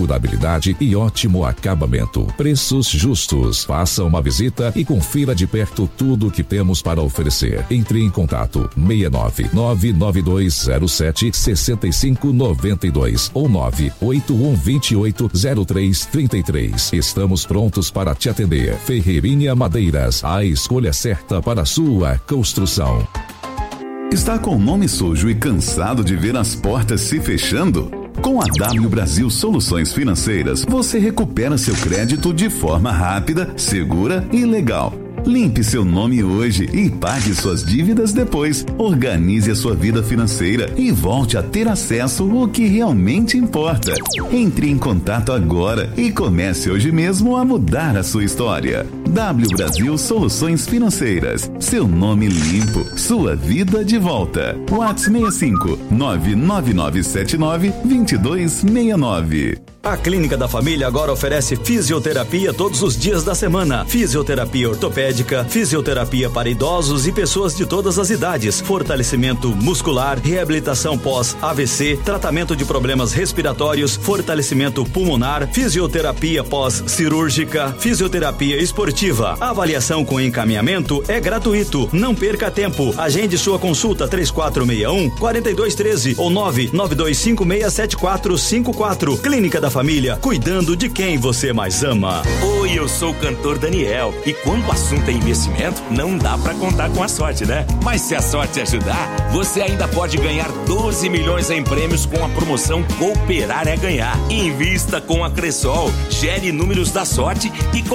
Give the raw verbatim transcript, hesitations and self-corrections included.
durabilidade e ótimo acabamento. Preços justos. Faça uma visita e confira de perto tudo o que temos para oferecer. Entre em contato seis nove nove nove dois zero sete seis cinco nove dois ou nove oito um dois oito zero três três três. Estamos prontos para te atender. Ferreirinha Madeiras, a escolha certa para a sua construção. Está com o nome sujo e cansado de ver as portas se fechando? Com a W Brasil Soluções Financeiras, você recupera seu crédito de forma rápida, segura e legal. Limpe seu nome hoje e pague suas dívidas depois. Organize a sua vida financeira e volte a ter acesso ao que realmente importa. Entre em contato agora e comece hoje mesmo a mudar a sua história. W Brasil Soluções Financeiras. Seu nome limpo, sua vida de volta. WhatsApp seis cinco nove nove nove sete nove dois dois seis nove. A Clínica da Família agora oferece fisioterapia todos os dias da semana. Fisioterapia ortopédica, fisioterapia para idosos e pessoas de todas as idades, fortalecimento muscular, reabilitação pós-A V C, tratamento de problemas respiratórios, fortalecimento pulmonar, fisioterapia pós-cirúrgica, fisioterapia esportiva. A avaliação com encaminhamento é gratuito. Não perca tempo. Agende sua consulta três quatro seis um, quatro dois um três ou nove nove dois cinco seis sete quatro cinco quatro. Clínica da Família, cuidando de quem você mais ama. Oi, eu sou o cantor Daniel e quando o assunto é investimento, não dá pra contar com a sorte, né? Mas se a sorte ajudar, você ainda pode ganhar doze milhões em prêmios com a promoção Cooperar é Ganhar. Invista com a Cressol, gere números da sorte e